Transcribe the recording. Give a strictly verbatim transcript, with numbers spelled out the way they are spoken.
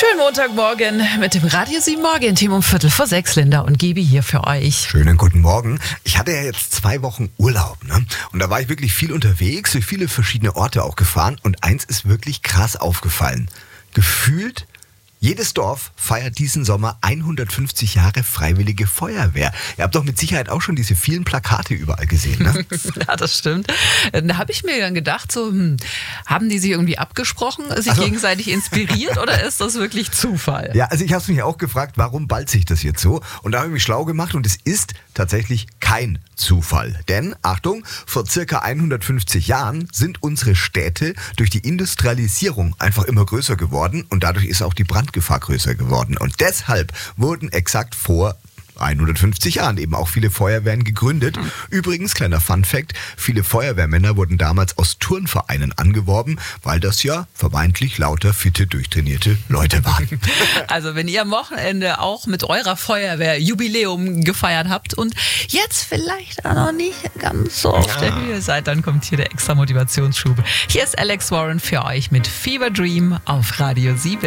Schönen Montagmorgen mit dem Radio sieben Morgen-Team um Viertel vor sechs. Linda und Gibi hier für euch. Schönen guten Morgen. Ich hatte ja jetzt zwei Wochen Urlaub, ne? Und da war ich wirklich viel unterwegs, durch viele verschiedene Orte auch gefahren. Und eins ist wirklich krass aufgefallen. Gefühlt jedes Dorf feiert diesen Sommer hundertfünfzig Jahre Freiwillige Feuerwehr. Ihr habt doch mit Sicherheit auch schon diese vielen Plakate überall gesehen, ne? Ja, das stimmt. Da habe ich mir dann gedacht, so, hm, haben die sich irgendwie abgesprochen, sich Also, gegenseitig inspiriert oder ist das wirklich Zufall? Ja, also ich habe mich auch gefragt, warum ballt sich das jetzt so? Und da habe ich mich schlau gemacht und es ist tatsächlich kein Zufall. Denn, Achtung, vor circa hundertfünfzig Jahren sind unsere Städte durch die Industrialisierung einfach immer größer geworden und dadurch ist auch die Brandgefahr größer geworden. Und deshalb wurden exakt vor hundertfünfzig Jahren eben auch viele Feuerwehren gegründet. Übrigens, kleiner Funfact, viele Feuerwehrmänner wurden damals aus Turnvereinen angeworben, weil das ja vermeintlich lauter, fitte, durchtrainierte Leute waren. Also wenn ihr am Wochenende auch mit eurer Feuerwehr Jubiläum gefeiert habt und jetzt vielleicht auch noch nicht ganz so auf der Höhe seid, dann kommt hier der extra Motivationsschub. Hier ist Alex Warren für euch mit Fever Dream auf Radio sieben.